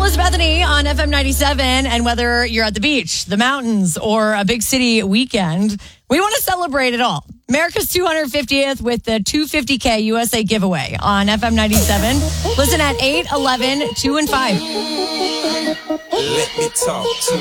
Melissa Bethany on FM 97. And whether you're at the beach, the mountains, or a big city weekend, we want to celebrate it all. America's 250th with the $250K USA giveaway on FM 97. Listen at 8, 11, 2, and 5. Let me talk to